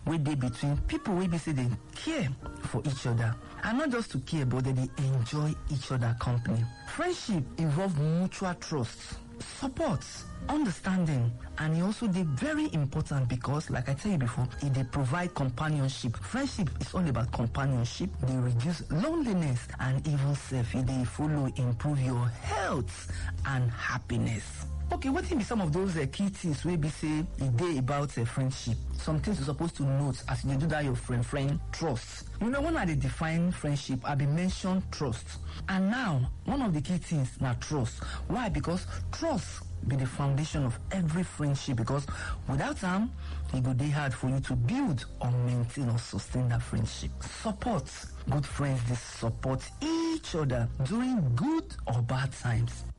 wey dey between people wey be say they care for each other, and not just to care, but they enjoy each other company. Friendship involve mutual trust, support, understanding, and e also dey very important because, like I tell you before, e dey provide companionship. Friendship is all about companionship, dey reduce loneliness, and even self e dey follow improve your health and happiness. Okay, wetin be some of those key things wey be say e dey about friendship? Some things you're supposed to note as you do that your friend trust. You know, when I dey define friendship, I been mention trust. And now, one of the key things na trust. Why? Because trust be the foundation of every friendship, because without am, e go dey hard for you to build or maintain or sustain that friendship. Support. Good friends, they support each other during good or bad times.